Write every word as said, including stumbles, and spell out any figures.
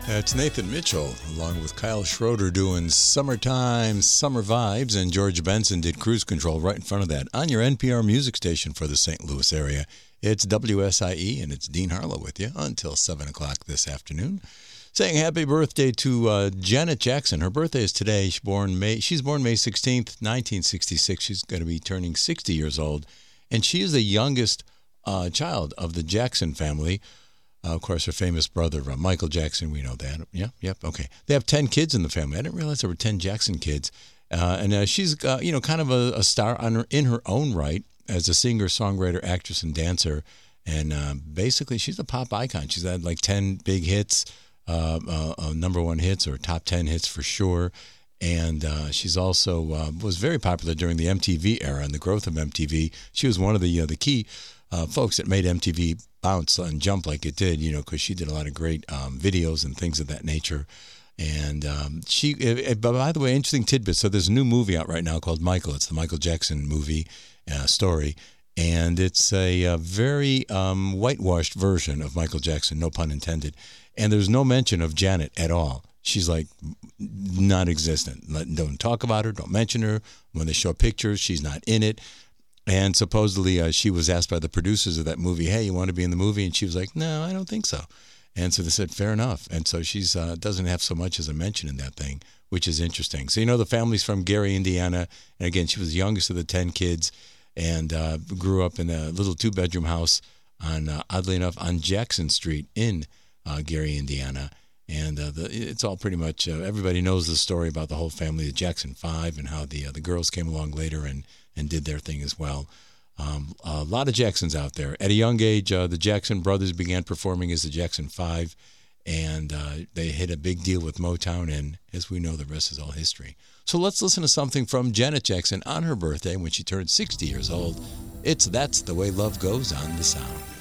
That's Nathan Mitchell, along with Kyle Schroeder doing Summertime, Summer Vibes, and George Benson did Cruise Control right in front of that on your N P R music station for the Saint Louis area. It's W S I E, and it's Dean Harlow with you until seven o'clock this afternoon. Saying happy birthday to uh, Janet Jackson. Her birthday is today. She's born May, she's born May sixteenth, nineteen sixty-six. She's going to be turning sixty years old, and she is the youngest uh, child of the Jackson family. Uh, of course, her famous brother, uh, Michael Jackson, we know that. Yeah, yep, okay. They have ten kids in the family. I didn't realize there were ten Jackson kids. Uh, and uh, she's, uh, you know, kind of a, a star on her, in her own right as a singer, songwriter, actress, and dancer. And uh, basically, she's a pop icon. She's had like ten big hits, uh, uh, uh, number one hits or top ten hits for sure. And uh, she's also uh, was very popular during the M T V era and the growth of M T V. She was one of the uh, the key uh, folks that made M T V bounce and jump like it did, you know, because she did a lot of great um, videos and things of that nature. And um, she, it, it, by the way, interesting tidbit. So there's a new movie out right now called Michael. It's the Michael Jackson movie uh, story. And it's a, a very um, whitewashed version of Michael Jackson, no pun intended. And there's no mention of Janet at all. She's like non-existent. Don't talk about her. Don't mention her. When they show pictures, she's not in it. And supposedly uh, she was asked by the producers of that movie, hey, you want to be in the movie? And she was like, no, I don't think so. And so they said, fair enough. And so she's uh, doesn't have so much as a mention in that thing, which is interesting. So, you know, the family's from Gary, Indiana. And again, she was the youngest of the ten kids and uh, grew up in a little two-bedroom house on, uh, oddly enough, on Jackson Street in uh, Gary, Indiana. And uh, the, it's all pretty much, uh, everybody knows the story about the whole family, the Jackson Five, and how the uh, the girls came along later and, and did their thing as well. Um, a lot of Jacksons out there. At a young age, uh, the Jackson brothers began performing as the Jackson Five, and uh, they hit a big deal with Motown, and as we know, the rest is all history. So let's listen to something from Janet Jackson on her birthday when she turned sixty years old. It's That's the Way Love Goes on the Sound.